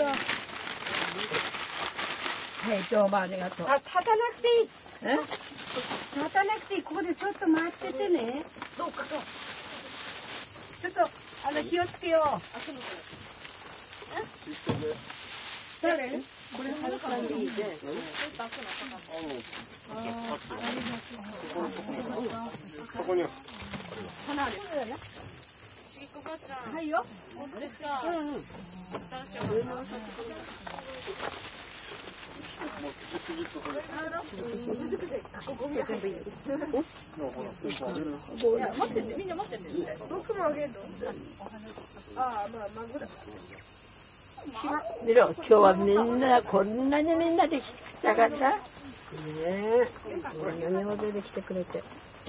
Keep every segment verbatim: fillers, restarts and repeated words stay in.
はい、どうもありがとう。 あ、立たなくていい。 え？ 立たなくていい。ここでちょっと待っててね。 そうか、そう。 ちょっと、あの、気をつけよう。誰？これ外さんでいいね。 そこには。 花ある。はいよ。うんうん。 もうつきすぎとこれ。 いや、持ってて、みんな持ってて。僕もあげるの。ああ、まあ、マグロ。 見ろ、今日はみんな、こんなにみんなで来たかった。ねえ、こんなに大勢で来てくれて。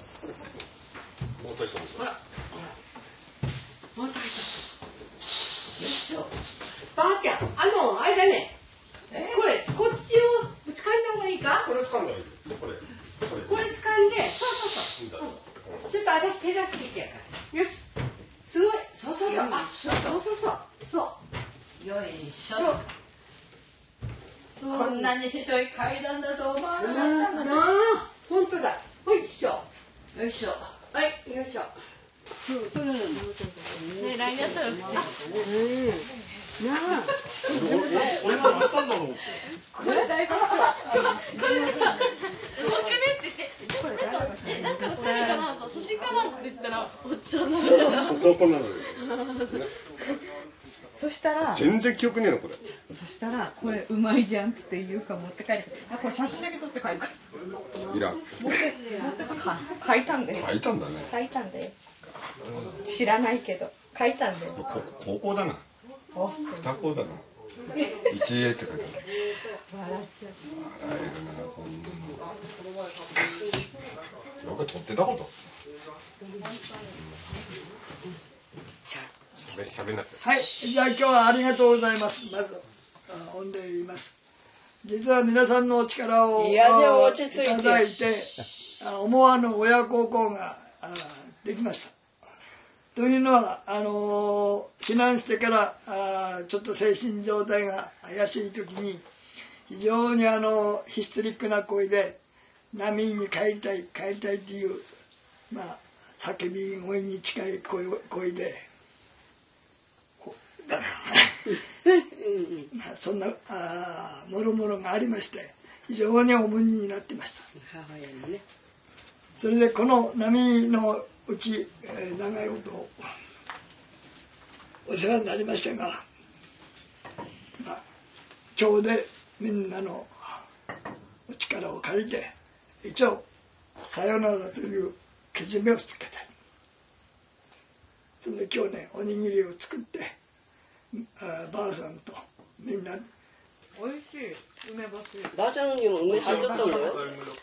ほら。 ばあちゃん、あの、あれだね。これ、こっちを掴んだ方がいいか。 これ掴んだらいい。これ。 これ掴んで、そうそうそう。ちょっと私手助けしてやるから。よし。すごい。そうそうそう。あ、そうそうそう。そう。よいしょ。こんなにひどい階段だと思わなかったのな。本当だ。よいしょ。よいしょ。はい、よいしょ。そう、それ。ね、来年やったら。うん。なあ。 俺もやったんだろう。 これ大爆笑。 これ僕ねって言って、え、なんかの二人かなと、写真かなって言ったら、おっちゃんの。 ここなのよ。 そしたら、 全然記憶ねえのこれ。 そしたら、これうまいじゃんって言うか持って帰る。あ、これ写真だけ撮って帰るから。 いらん。 持って、持ってか、書いたんだよ。 書いたんだね。 書いたんだよ。知らないけど、書いたんだよ。 高校だな。 おっす。 二校だな。一 エー って書いてある。 笑っちゃう。 笑えるな、こんなの。よく撮ってたこと。しゃべ、しゃべんなくて。 はい、じゃあ今日はありがとうございます。まず、御礼言います。実は皆さんのお力をいただいて、思わぬ親孝行ができました。というのは、あの避難してからあちょっと精神状態が怪しい時に非常にあのヒステリックな声で波に帰りたい帰りたいという、まあ、叫び声に近い 声, 声でそんなあもろもろがありまして非常に重荷になってました。それでこの波のうち、えー、長いことお世話になりましたが、まあ、今日でみんなのお力を借りて一応さよならというけじめをつけたい。それで今日ねおにぎりを作ってあばあさんとみんなおいしい梅干し。 ばあちゃんにも梅ついとったのよ。